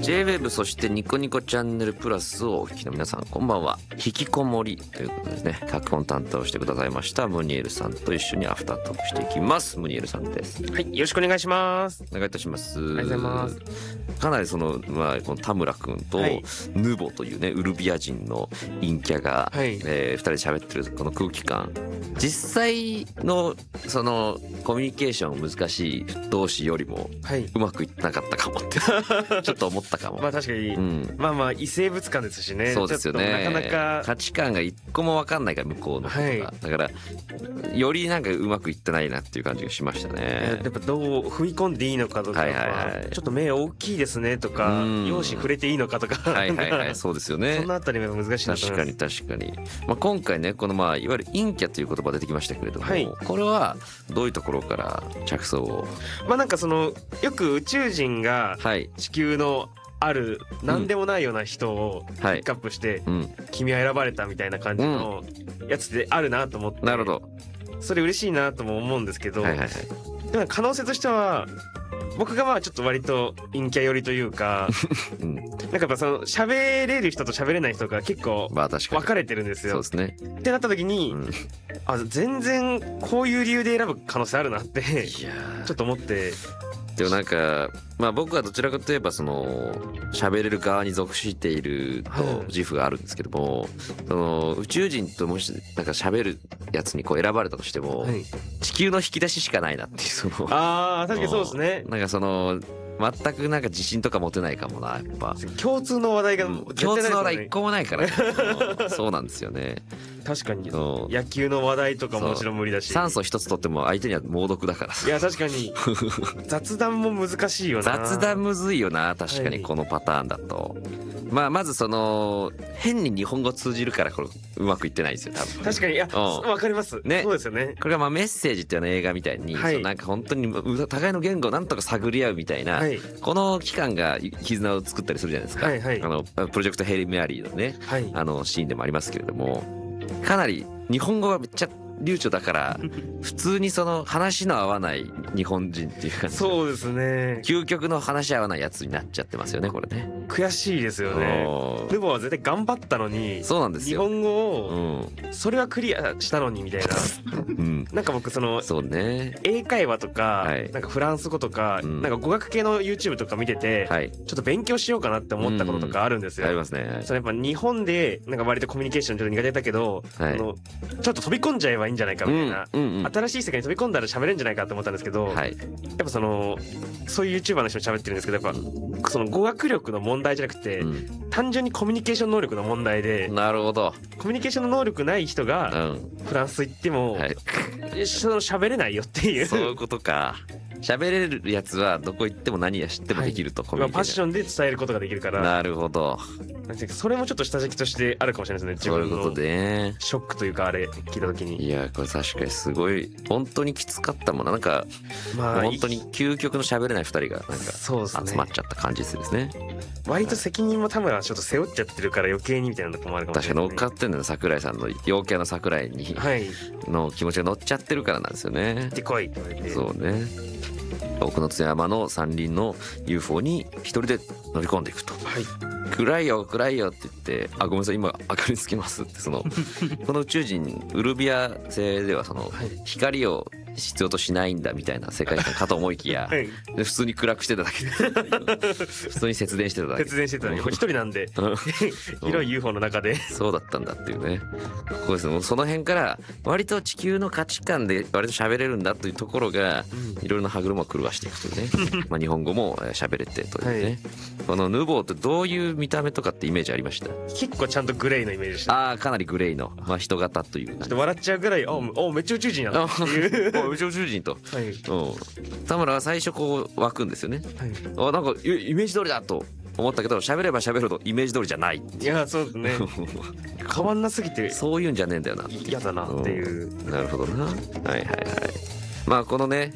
J-WAVE そしてニコニコチャンネルプラスをお聞きの皆さんこんばんは。引きこもりということですね。脚本担当してくださいましたムニエルさんと一緒にアフタートークしていきます。ムニエルさんです。 はい、よろしくお願いします。 お願いいたします。ありがとうございます。 かなりこの田村くんとヌボというねウルビア人の陰キャが、2人で喋ってるこの空気感、実際のそのコミュニケーション難しい同士よりもうまくいってなかったかもってちょっと思ったかも。 まあ確かに、まあ異生物感ですしね。 そうですよね。 なかなか価値観が一個も分かんないから向こうのことが、だからよりなんかうまくいってないなっていう感じがしましたね。 やっぱどう踏み込んでいいのかとか、ちょっと目大きいですねとか、容姿触れていいのかとか、 そうですよね。 そのあたりが難しいなと思います。 確かに、今回ねこのいわゆる陰キャという言葉出てきましたけれども、これはどういうところから着想を？ なんかよく宇宙人が地球のある何でもないような人をピックアップして君は選ばれたみたいな感じのやつであるなと思って、 なるほど、 それ嬉しいなとも思うんですけど、でも可能性としては僕がちょっと割と陰キャ寄りというかなんかやっぱ喋れる人と喋れない人が結構分かれてるんですよ。 そうですね。 ってなった時に、全然こういう理由で選ぶ可能性あるなってちょっと思って。 でもなんか僕はどちらかといえば喋れる側に属していると自負があるんですけども、宇宙人ともしなんか喋るやつにこう選ばれたとしても、地球の引き出ししかないなっていう確かにそうですね。 なんか全くなんか自信とか持てないかもな、やっぱ共通の話題が共通の話題一個もないからそうなんですよね。 確かに野球の話題とかもちろん無理だし、 酸素一つとっても相手には猛毒だから。 いや確かに雑談も難しいよな。 雑談むずいよな、確かにこのパターンだと。まず変に日本語通じるからこれうまくいってないんですよ多分。 確かに、いやわかりますね。そうですよね。 これがメッセージっていうような映画みたいに、なんか本当に互いの言語をなんとか探り合うみたいな、この期間が絆を作ったりするじゃないですか。プロジェクトヘイリー・メアリーのね、シーンでもありますけれども、かなり日本語がめっちゃ流暢だから普通に話の合わない日本人っていう感じ。 そうですね。 究極の話合わないやつになっちゃってますよねこれね。 悔しいですよね。ルボは絶対頑張ったのに、 そうなんですよ。 日本語をそれはクリアしたのにみたいななんか僕そうね、 英会話とかなんかフランス語とかなんか語学系の YouTube とか見ててちょっと勉強しようかなって思ったこととかあるんですよ。 ありますね。 やっぱ日本でなんか割とコミュニケーションちょっと苦手だけど、ちょっと飛び込んじゃえばいいんじゃないかみたいな、新しい世界に飛び込んだら喋れるんじゃないかと思ったんですけど、やっぱそういう YouTuber の人も喋ってるんですけど、やっぱ語学力の問題じゃなくて、単純にコミュニケーション能力の問題で。 なるほど。 コミュニケーションの能力ない人がフランス行っても喋れないよっていう。 そういうことか。喋れるやつはどこ行っても何や知ってもできると、 パッションで伝えることができるから。 なるほど。 それもちょっと下敷きとしてあるかもしれないですね。自分のそういうことでショックというか、あれ聞いた時に。 いやこれ確かにすごい本当にきつかったもんな。なんか本当に究極の喋れない2人がなんか集まっちゃった感じですね。 割と責任も田村はちょっと背負っちゃってるから余計にみたいなとこもあるかもしれない。 確かに乗っかってんのよ、桜井さんの陽キャの桜井にの気持ちが乗っちゃってるからなんですよね。 行ってこいって言われて。 そうね。奥の津山の山林の UFO に一人で乗り込んでいくと、暗いよ暗いよって言って、ごめんなさい今明かりつけますってこの宇宙人ウルビア星では光を必要としないんだみたいな世界観かと思いきや、普通に暗くしてただけで普通に節電してただけ。 節電してたのに一人なんで広い UFO の中でそうだったんだっていうね。ここですね。その辺から割と地球の価値観で割と喋れるんだというところがいろいろな歯車を狂わしていくというね日本語も喋れてというね。このヌボーってどういう見た目とかってイメージありました？ 結構ちゃんとグレーのイメージでした。 かなりグレーの人型という。 ちょっと笑っちゃうぐらいめっちゃ宇宙人やなっていう宇宙人と、田村は最初こう湧くんですよね。なんかイメージ通りだと思ったけど、喋れば喋るほどイメージ通りじゃない。 いやそうですね変わんなすぎてそういうんじゃねえんだよな。 嫌だなっていう。 なるほどな。このね